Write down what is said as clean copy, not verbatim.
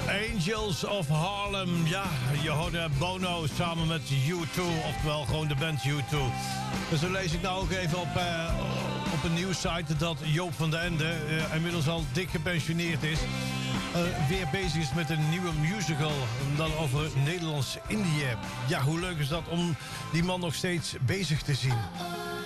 Angels of Harlem. Ja, je hoorde Bono samen met U2, oftewel gewoon de band U2. Dus dan lees ik nou ook even op een nieuwssite dat Joop van den Ende, inmiddels al dik gepensioneerd is, weer bezig is met een nieuwe musical, dan over Nederlands-Indië. Ja, hoe leuk is dat om die man nog steeds bezig te zien.